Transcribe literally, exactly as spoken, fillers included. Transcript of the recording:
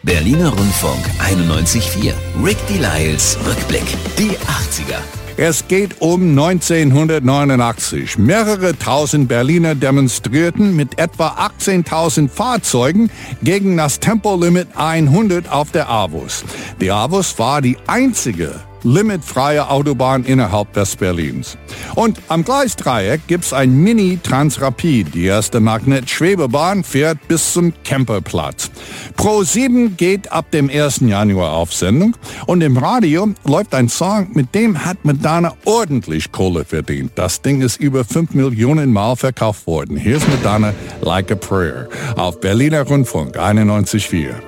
Berliner Rundfunk einundneunzig Komma vier. Rick Delisles Rückblick. Die achtziger. Es geht um neunzehnhundertneunundachtzig. Mehrere tausend Berliner demonstrierten mit etwa achtzehntausend Fahrzeugen gegen das Tempolimit hundert auf der A W U S. Die A W U S war die einzige limitfreie Autobahn innerhalb West-Berlins. Und am Gleisdreieck gibt's ein Mini-Transrapid. Die erste Magnet-Schwebebahn fährt bis zum Kemperplatz. Pro sieben geht ab dem ersten Januar auf Sendung und im Radio läuft ein Song, mit dem hat Madonna ordentlich Kohle verdient. Das Ding ist über fünf Millionen Mal verkauft worden. Hier ist Madonna, Like a Prayer, auf Berliner Rundfunk einundneunzig Komma vier.